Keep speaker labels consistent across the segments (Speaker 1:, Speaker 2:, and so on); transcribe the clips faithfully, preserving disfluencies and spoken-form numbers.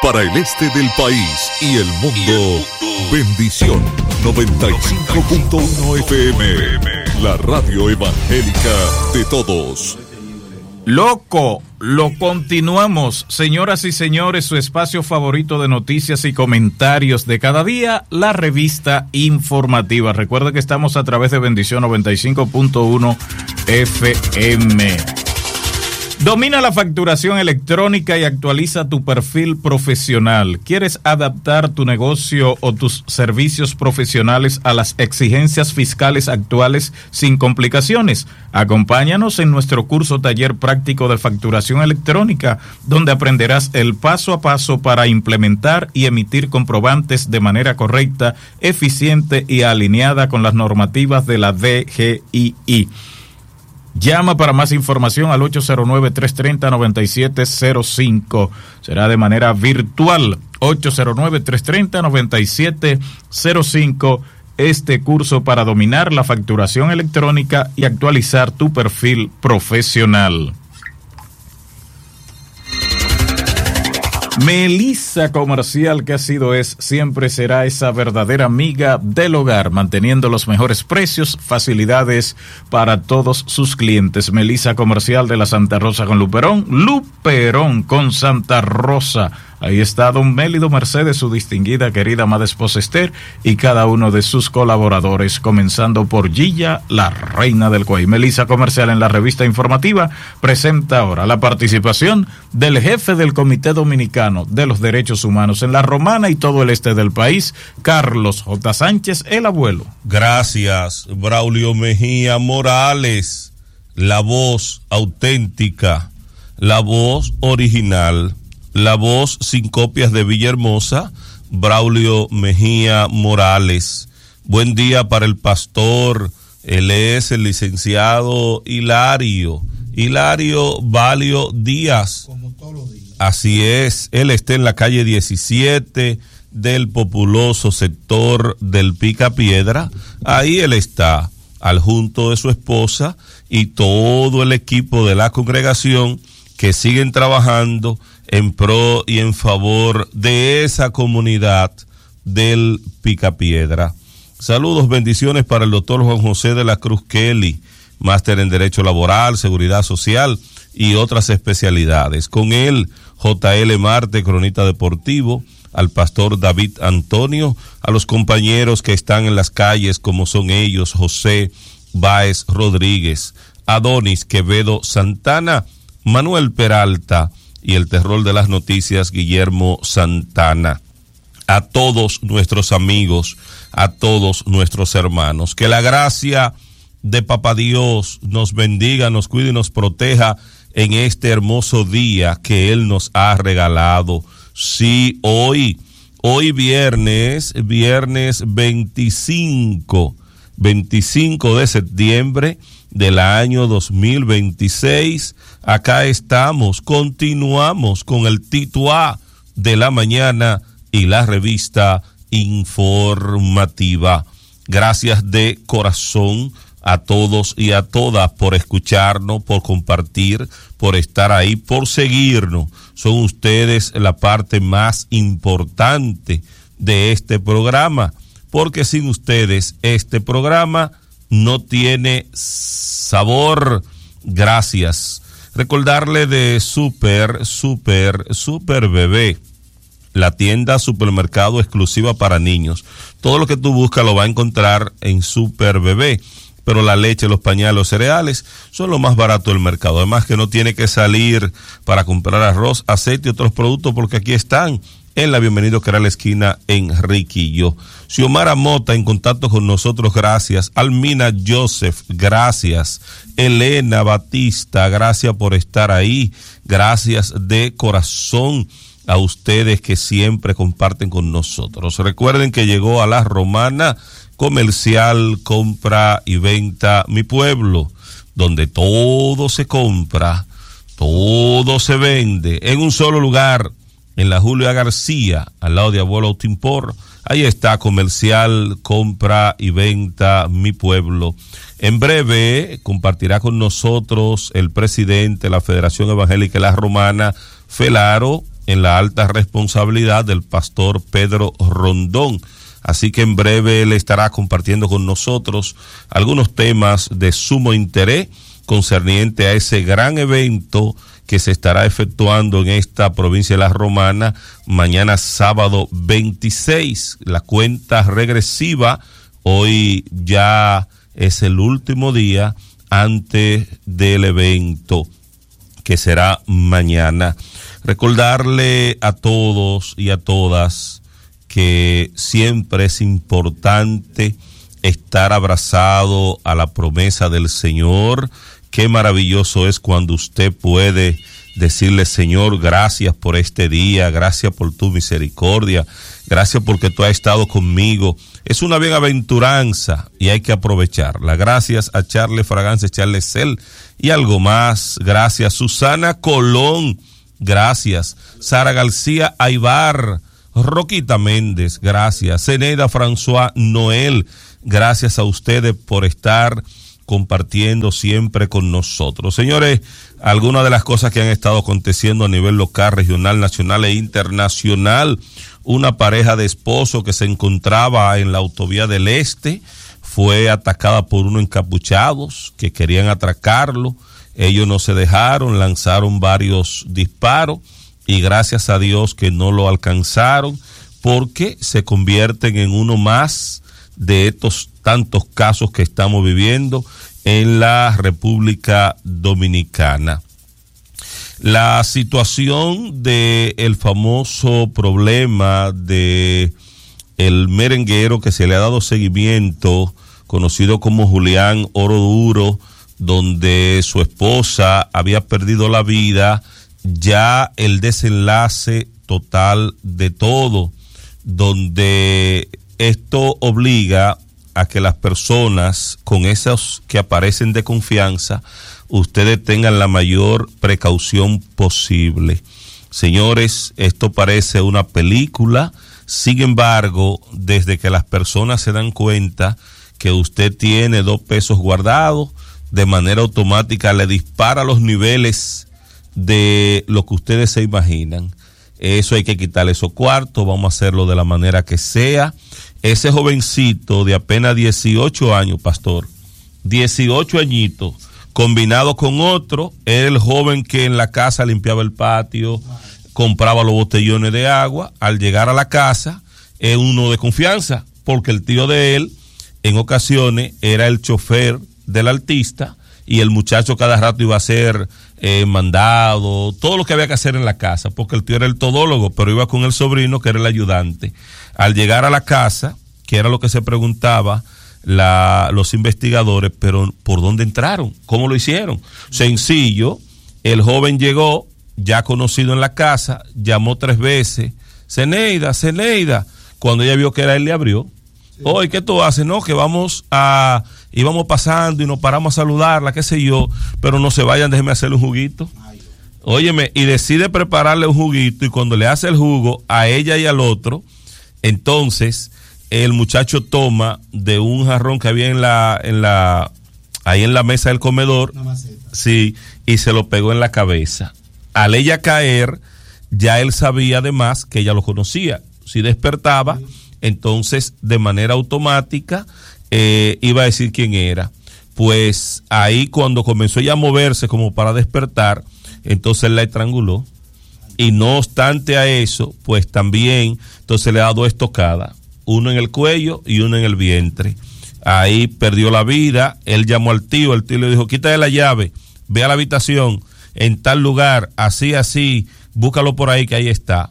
Speaker 1: Para el este del país y el mundo, Bendición noventa y cinco punto uno F M, la radio evangélica de todos.
Speaker 2: Loco, lo continuamos, señoras y señores, su espacio favorito de noticias y comentarios de cada día, la revista informativa. Recuerda que estamos a través de Bendición noventa y cinco punto uno F M. Domina la facturación electrónica y actualiza tu perfil profesional. ¿Quieres adaptar tu negocio o tus servicios profesionales a las exigencias fiscales actuales sin complicaciones? Acompáñanos en nuestro curso taller práctico de facturación electrónica, donde aprenderás el paso a paso para implementar y emitir comprobantes de manera correcta, eficiente y alineada con las normativas de la D G I I. Llama para más información al ocho cero nueve, tres tres cero, nueve siete cero cinco. Será de manera virtual. ocho cero nueve, tres tres cero, nueve siete cero cinco. Este curso para dominar la facturación electrónica y actualizar tu perfil profesional. Melissa Comercial, que ha sido, es, siempre será esa verdadera amiga del hogar, manteniendo los mejores precios, facilidades para todos sus clientes. Melissa Comercial de la Santa Rosa con Luperón, Luperón con Santa Rosa. Ahí está don Mélido Mercedes, su distinguida querida amada esposa Esther, y cada uno de sus colaboradores, comenzando por Gilla, la reina del cuey. Melissa Comercial en la revista informativa presenta ahora la participación del jefe del Comité Dominicano de los Derechos Humanos en La Romana y todo el este del país, Carlos J. Sánchez, el abuelo.
Speaker 3: Gracias, Braulio Mejía Morales, la voz auténtica, la voz original, la voz sin copias de Villahermosa, Braulio Mejía Morales. Buen día para el pastor, él es el licenciado Hilario, Hilario Valio Díaz. Como todos los días. Así es, él está en la calle diecisiete del populoso sector del Picapiedra. Ahí él está, al junto de su esposa y todo el equipo de la congregación que siguen trabajando en pro y en favor de esa comunidad del Picapiedra. Saludos, bendiciones para el doctor Juan José de la Cruz Kelly, máster en Derecho Laboral, Seguridad Social y otras especialidades. Con él, J L Marte, cronista deportivo, al pastor David Antonio, a los compañeros que están en las calles, como son ellos, José Báez Rodríguez, Adonis Quevedo Santana, Manuel Peralta, y el terror de las noticias, Guillermo Santana. A todos nuestros amigos, a todos nuestros hermanos, que la gracia de Papá Dios nos bendiga, nos cuide y nos proteja en este hermoso día que Él nos ha regalado. Sí, hoy, hoy viernes, viernes veinticinco, veinticinco de septiembre del año dos mil veintiséis, acá estamos, continuamos con el Tito A de la mañana y la revista informativa. Gracias de corazón a todos y a todas por escucharnos, por compartir, por estar ahí, por seguirnos. Son ustedes la parte más importante de este programa, porque sin ustedes este programa no tiene sabor. Gracias. Recordarle de Super, Super, Super Bebé, la tienda supermercado exclusiva para niños. Todo lo que tú buscas lo vas a encontrar en Super Bebé, pero la leche, los pañales, los cereales son lo más barato del mercado. Además que no tiene que salir para comprar arroz, aceite y otros productos, porque aquí están en la Bienvenido que era la esquina Enriquillo. Xiomara Mota en contacto con nosotros, gracias. Almina Joseph, gracias. Elena Batista, gracias por estar ahí. Gracias de corazón a ustedes que siempre comparten con nosotros. Recuerden que llegó a La Romana Comercial, Compra y Venta Mi Pueblo, donde todo se compra, todo se vende en un solo lugar. En la Julia García, al lado de Abuelo Autoimport, ahí está Comercial, Compra y Venta Mi Pueblo. En breve compartirá con nosotros el presidente de la Federación Evangélica La Romana, Felaro, en la alta responsabilidad del pastor Pedro Rondón. Así que en breve él estará compartiendo con nosotros algunos temas de sumo interés concerniente a ese gran evento que se estará efectuando en esta provincia de La Romana mañana sábado veintiséis. La cuenta regresiva, hoy ya es el último día antes del evento que será mañana. Recordarle a todos y a todas que siempre es importante estar abrazado a la promesa del Señor. Qué maravilloso es cuando usted puede decirle: Señor, gracias por este día, gracias por tu misericordia, gracias porque tú has estado conmigo. Es una bienaventuranza y hay que aprovecharla. Gracias a Charles Fragancia, Charles Cel y algo más. Gracias Susana Colón, gracias Sara García Aybar, Roquita Méndez, gracias Zeneida François Noel, gracias a ustedes por estar compartiendo siempre con nosotros. Señores, algunas de las cosas que han estado aconteciendo a nivel local, regional, nacional e internacional. Una pareja de esposos que se encontraba en la autovía del Este fue atacada por unos encapuchados que querían atracarlo. Ellos no se dejaron, lanzaron varios disparos y gracias a Dios que no lo alcanzaron, porque se convierten en uno más de estos tantos casos que estamos viviendo en la República Dominicana. La situación de el famoso problema de el merenguero que se le ha dado seguimiento, conocido como Julián Oro Duro, donde su esposa había perdido la vida, ya el desenlace total de todo, donde esto obliga a que las personas con esos que aparecen de confianza, ustedes tengan la mayor precaución posible. Señores, esto parece una película, sin embargo, desde que las personas se dan cuenta que usted tiene dos pesos guardados, de manera automática le dispara los niveles de lo que ustedes se imaginan. Eso hay que quitarle esos cuartos, vamos a hacerlo de la manera que sea. Ese jovencito de apenas dieciocho años, pastor, dieciocho añitos, combinado con otro, era el joven que en la casa limpiaba el patio, compraba los botellones de agua. Al llegar a la casa, es uno de confianza, porque el tío de él, en ocasiones, era el chofer del artista, y el muchacho cada rato iba a ser eh, mandado, todo lo que había que hacer en la casa, porque el tío era el todólogo, pero iba con el sobrino que era el ayudante. Al llegar a la casa, que era lo que se preguntaba la, los investigadores, pero ¿por dónde entraron? ¿Cómo lo hicieron? Sencillo, el joven llegó, ya conocido en la casa, llamó tres veces, Zeneida, Zeneida, cuando ella vio que era él, le abrió. Sí. Oye, ¿qué tú haces? No, que vamos a, íbamos pasando y nos paramos a saludarla, qué sé yo, pero no se vayan, déjeme hacerle un juguito. Ay. Óyeme, y decide prepararle un juguito, y cuando le hace el jugo a ella y al otro, entonces el muchacho toma de un jarrón que había en la, en la, ahí en la mesa del comedor, sí, y se lo pegó en la cabeza. Al ella caer, ya él sabía además que ella lo conocía. Si despertaba, sí, entonces de manera automática eh, iba a decir quién era. Pues ahí cuando comenzó ella a moverse como para despertar, entonces la estranguló. Y no obstante a eso, pues también, entonces le ha dado dos estocadas, uno en el cuello y uno en el vientre. Ahí perdió la vida. Él llamó al tío, el tío le dijo: quítale la llave, ve a la habitación, en tal lugar, así, así, búscalo por ahí que ahí está.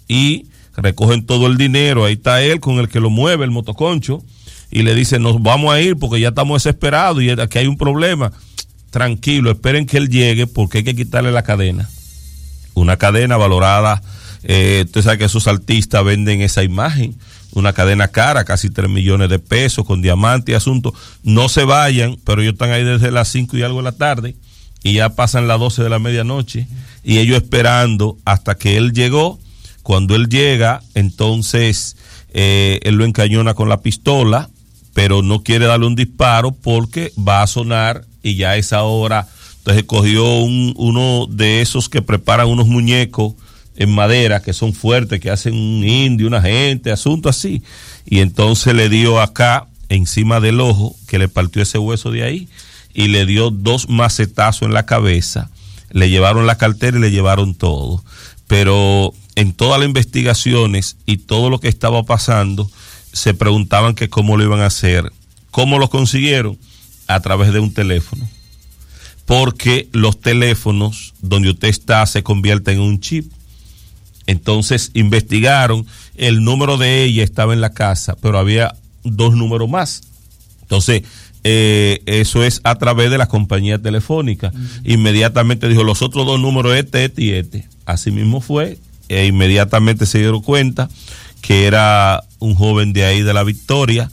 Speaker 3: Y recogen todo el dinero, ahí está él con el que lo mueve, el motoconcho, y le dice: nos vamos a ir porque ya estamos desesperados y aquí hay un problema. Tranquilo, esperen que él llegue porque hay que quitarle la cadena. Una cadena valorada, eh, usted sabe que esos artistas venden esa imagen, una cadena cara, casi tres millones de pesos, con diamante y asunto. No se vayan, pero ellos están ahí desde las cinco y algo de la tarde, y ya pasan las doce de la medianoche, y ellos esperando hasta que él llegó. Cuando él llega, entonces eh, él lo encañona con la pistola, pero no quiere darle un disparo porque va a sonar, y ya a esa hora, entonces cogió un, uno de esos que preparan unos muñecos en madera, que son fuertes, que hacen un indio, una gente, asunto así. Y entonces le dio acá, encima del ojo, que le partió ese hueso de ahí, y le dio dos macetazos en la cabeza. Le llevaron la cartera y le llevaron todo. Pero en todas las investigaciones y todo lo que estaba pasando, se preguntaban que cómo lo iban a hacer. ¿Cómo lo consiguieron? A través de un teléfono. Porque los teléfonos donde usted está se convierten en un chip. Entonces investigaron, el número de ella estaba en la casa, pero había dos números más. Entonces, eh, eso es a través de la compañía telefónica. Uh-huh. Inmediatamente dijo, los otros dos números, este, este y este. Así mismo fue, e inmediatamente se dieron cuenta que era un joven de ahí de La Victoria,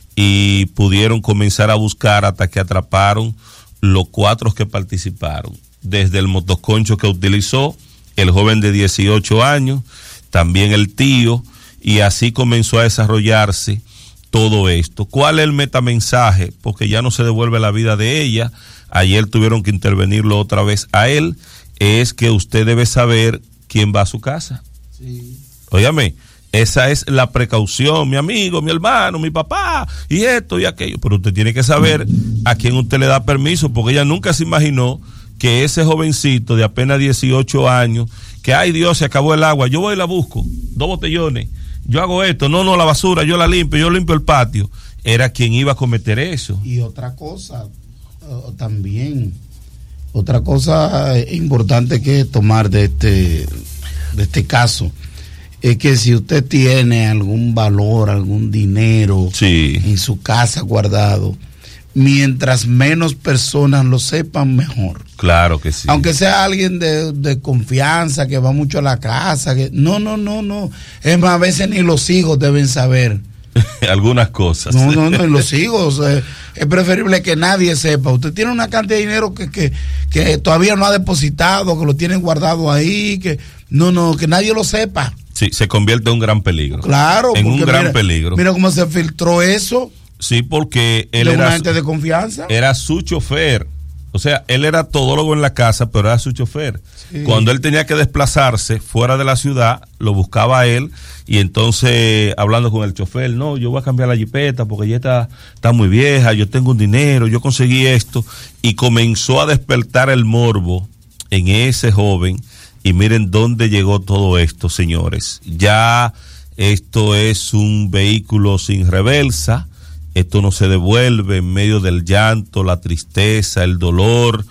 Speaker 3: y pudieron comenzar a buscar hasta que atraparon los cuatro que participaron. Desde el motoconcho que utilizó, el joven de dieciocho años, también el tío, y así comenzó a desarrollarse todo esto. ¿Cuál es el metamensaje? Porque ya no se devuelve la vida de ella. Ayer tuvieron que intervenirlo otra vez a él. Es que usted debe saber quién va a su casa. Sí. Óigame, esa es la precaución, mi amigo, mi hermano, mi papá, y esto y aquello. Pero usted tiene que saber a quién usted le da permiso, porque ella nunca se imaginó que ese jovencito de apenas dieciocho años, que ay Dios, se acabó el agua, yo voy y la busco, dos botellones, yo hago esto, no, no, la basura, yo la limpio, yo limpio el patio, era quien iba a cometer eso.
Speaker 4: Y otra cosa, uh, también, otra cosa importante que tomar de este, de este caso, es que si usted tiene algún valor, algún dinero
Speaker 3: sí.
Speaker 4: en su casa guardado, mientras menos personas lo sepan, mejor.
Speaker 3: Claro que sí.
Speaker 4: Aunque sea alguien de, de confianza, que va mucho a la casa, que no, no, no, no. Es más, a veces ni los hijos deben saber.
Speaker 3: Algunas cosas.
Speaker 4: No, no, no, los hijos, eh, es preferible que nadie sepa. Usted tiene una cantidad de dinero que, que, que todavía no ha depositado, que lo tienen guardado ahí, que no, no, que nadie lo sepa.
Speaker 3: Sí, se convierte en un gran peligro.
Speaker 4: Claro.
Speaker 3: En un gran
Speaker 4: mira,
Speaker 3: peligro.
Speaker 4: Mira cómo se filtró eso.
Speaker 3: Sí, porque él
Speaker 4: de
Speaker 3: era
Speaker 4: una gente de confianza.
Speaker 3: Era su chofer. O sea, él era todólogo en la casa, pero era su chofer. Sí. Cuando él tenía que desplazarse fuera de la ciudad, lo buscaba a él, y entonces, hablando con el chofer, no, yo voy a cambiar la jipeta porque ya está, está muy vieja, yo tengo un dinero, yo conseguí esto, y comenzó a despertar el morbo en ese joven, y miren dónde llegó todo esto, señores. Ya esto es un vehículo sin reversa. Esto no se devuelve en medio del llanto, la tristeza, el dolor,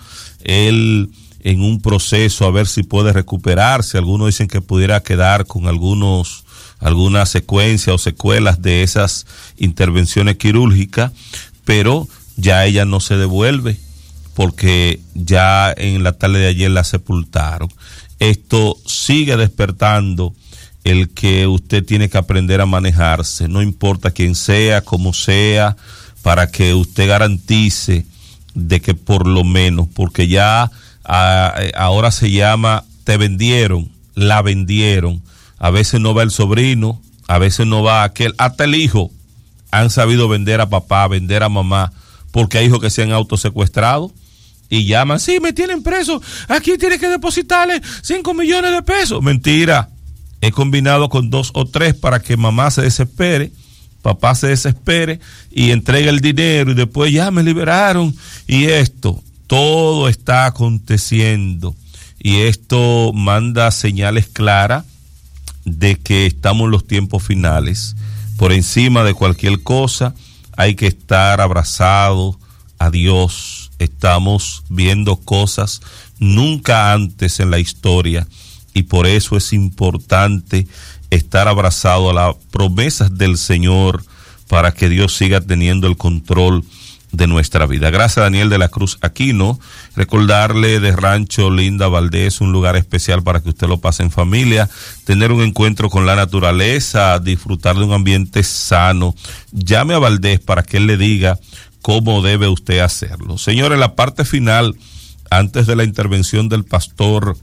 Speaker 3: él en un proceso a ver si puede recuperarse. Algunos dicen que pudiera quedar con algunos, alguna secuencia o secuelas de esas intervenciones quirúrgicas, pero ya ella no se devuelve porque ya en la tarde de ayer la sepultaron. Esto sigue despertando el que usted tiene que aprender a manejarse, no importa quién sea, cómo sea, para que usted garantice de que por lo menos, porque ya a, ahora se llama, te vendieron, la vendieron, a veces no va el sobrino, a veces no va aquel, hasta el hijo, han sabido vender a papá, vender a mamá, porque hay hijos que se han autosecuestrado, y llaman, sí, me tienen preso, aquí tiene que depositarle cinco millones de pesos, mentira. He combinado con dos o tres para que mamá se desespere, papá se desespere y entregue el dinero y después ya me liberaron. Y esto, todo está aconteciendo y esto manda señales claras de que estamos en los tiempos finales. Por encima de cualquier cosa hay que estar abrazado a Dios. Estamos viendo cosas nunca antes en la historia. Y por eso es importante estar abrazado a las promesas del Señor para que Dios siga teniendo el control de nuestra vida. Gracias a Daniel de la Cruz Aquino. Recordarle de Rancho Linda Valdés, un lugar especial para que usted lo pase en familia, tener un encuentro con la naturaleza, disfrutar de un ambiente sano. Llame a Valdés para que él le diga cómo debe usted hacerlo. Señores, la parte final, antes de la intervención del pastor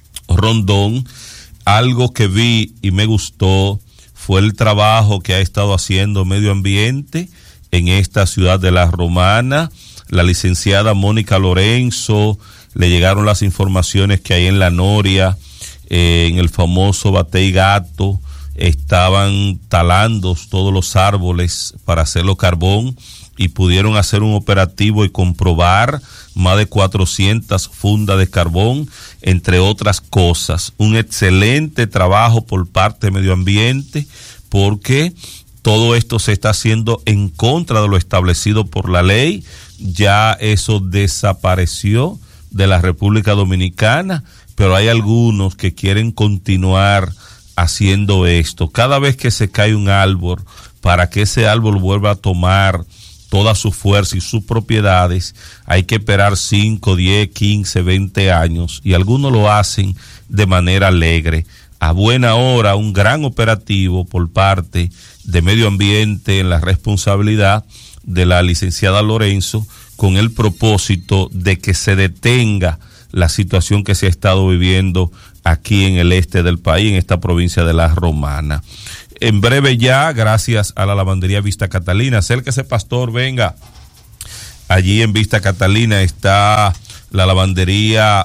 Speaker 3: Rondón, algo que vi y me gustó fue el trabajo que ha estado haciendo Medio Ambiente en esta ciudad de La Romana. La licenciada Mónica Lorenzo, le llegaron las informaciones que hay en La Noria, eh, en el famoso Batey Gato, estaban talando todos los árboles para hacerlo carbón y pudieron hacer un operativo y comprobar más de cuatrocientas fundas de carbón, entre otras cosas. Un excelente trabajo por parte de Medio Ambiente, porque todo esto se está haciendo en contra de lo establecido por la ley. Ya eso desapareció de la República Dominicana, pero hay algunos que quieren continuar haciendo esto. Cada vez que se cae un árbol, para que ese árbol vuelva a tomar toda su fuerza y sus propiedades, hay que esperar cinco, diez, quince, veinte años, y algunos lo hacen de manera alegre. A buena hora, un gran operativo por parte de Medio Ambiente en la responsabilidad de la licenciada Lorenzo, con el propósito de que se detenga la situación que se ha estado viviendo aquí en el este del país, en esta provincia de La Romana. En breve ya, gracias a la lavandería Vista Catalina, acérquese, pastor, venga. Allí en Vista Catalina está la lavandería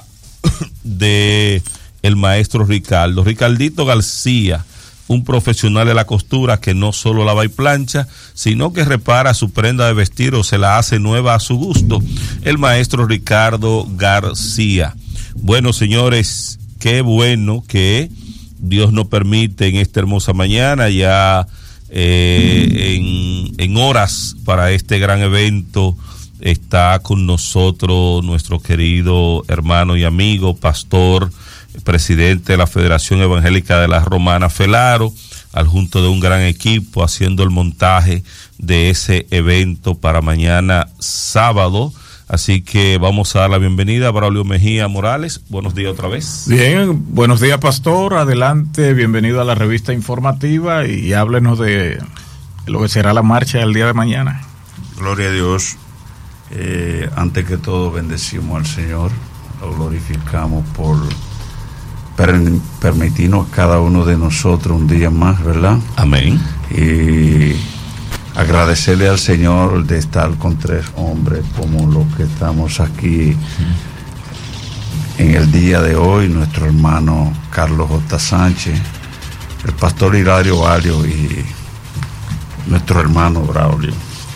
Speaker 3: de el maestro Ricardo, Ricardito García, un profesional de la costura que no solo lava y plancha, sino que repara su prenda de vestir o se la hace nueva a su gusto. El maestro Ricardo García. Bueno, señores, qué bueno que Dios nos permite en esta hermosa mañana, ya eh, en, en horas para este gran evento, está con nosotros nuestro querido hermano y amigo, pastor, presidente de la Federación Evangélica de la Romana, Felaro, al junto de un gran equipo haciendo el montaje de ese evento para mañana sábado. Así que vamos a dar la bienvenida a Braulio Mejía Morales. Buenos días otra vez.
Speaker 2: Bien, buenos días, pastor. Adelante, bienvenido a la revista informativa y háblenos de lo que será la marcha del día de mañana.
Speaker 5: Gloria a Dios. Eh, antes que todo, bendecimos al Señor, lo glorificamos por per, permitirnos a cada uno de nosotros un día más, ¿verdad?
Speaker 3: Amén.
Speaker 5: Y agradecerle al Señor de estar con tres hombres como los que estamos aquí en el día de hoy, nuestro hermano Carlos J. Sánchez, el pastor Hilario Vario y nuestro hermano Braulio.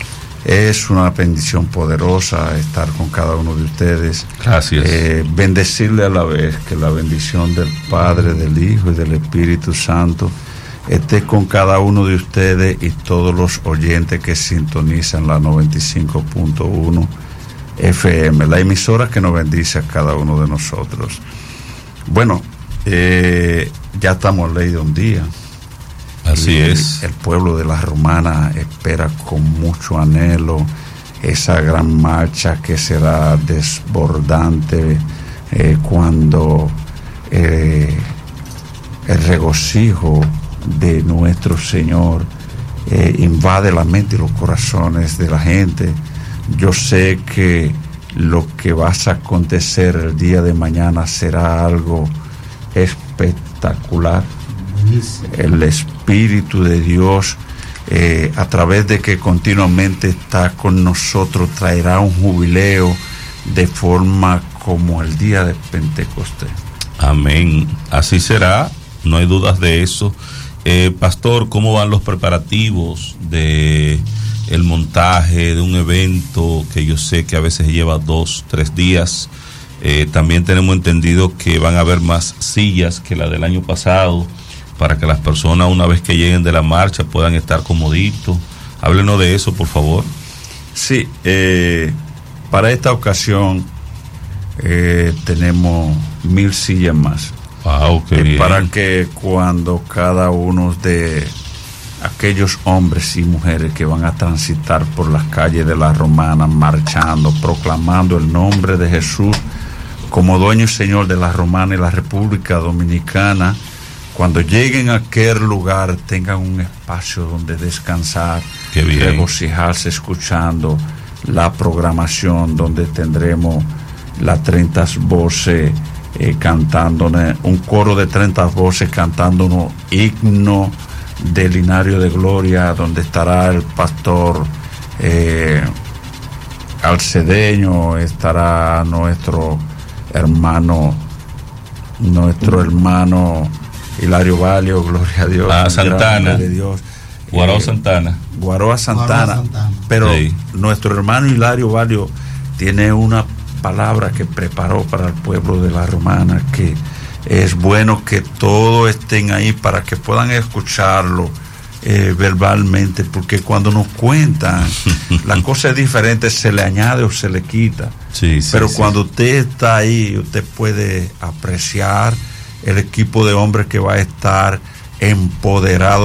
Speaker 5: Es una bendición poderosa estar con cada uno de ustedes.
Speaker 3: Gracias.
Speaker 5: Eh, bendecirle a la vez, que la bendición del Padre, del Hijo y del Espíritu Santo esté con cada uno de ustedes y todos los oyentes que sintonizan la noventa y cinco punto uno F M, la emisora que nos bendice a cada uno de nosotros. Bueno, eh, ya estamos ley de un día.
Speaker 3: Así
Speaker 5: y
Speaker 3: es.
Speaker 5: El pueblo de La Romana espera con mucho anhelo esa gran marcha que será desbordante eh, cuando eh, el regocijo de nuestro Señor eh, invade la mente y los corazones de la gente. Yo sé que lo que va a acontecer el día de mañana será algo espectacular. El Espíritu de Dios, eh, a través de que continuamente está con nosotros, traerá un jubileo de forma como el día de Pentecostés.
Speaker 3: Amén. Así será, no hay dudas de eso. Eh, pastor, ¿cómo van los preparativos de el montaje de un evento que yo sé que a veces lleva dos, tres días? Eh, también tenemos entendido que van a haber más sillas que la del año pasado, para que las personas, una vez que lleguen de la marcha, puedan estar comoditos. Háblenos de eso, por favor.
Speaker 5: Sí, eh, para esta ocasión eh, tenemos mil sillas más.
Speaker 3: Wow, qué
Speaker 5: eh,
Speaker 3: bien.
Speaker 5: Para que cuando cada uno de aquellos hombres y mujeres que van a transitar por las calles de La Romana, marchando, proclamando el nombre de Jesús como dueño y señor de La Romana y la República Dominicana, cuando lleguen a aquel lugar tengan un espacio donde descansar, regocijarse escuchando la programación, donde tendremos las treinta voces eh, cantando, un coro de treinta voces cantando un himno del Linario de Gloria, donde estará el pastor eh, Alcedeño, estará nuestro hermano nuestro hermano Hilario Valio, gloria a Dios.
Speaker 3: Ah, Santana.
Speaker 5: De Dios.
Speaker 3: Guaró
Speaker 5: eh,
Speaker 3: Santana.
Speaker 5: Guaró Santana.
Speaker 4: Guaró Santana.
Speaker 5: Pero
Speaker 3: sí.
Speaker 5: nuestro hermano Hilario Valio tiene una palabra que preparó para el pueblo de la Romana, que es bueno que todos estén ahí para que puedan escucharlo eh, verbalmente, porque cuando nos cuentan la cosa es diferente, se le añade o se le quita.
Speaker 3: Sí, sí,
Speaker 5: pero
Speaker 3: sí.
Speaker 5: cuando usted está ahí, usted puede apreciar el equipo de hombres que va a estar empoderado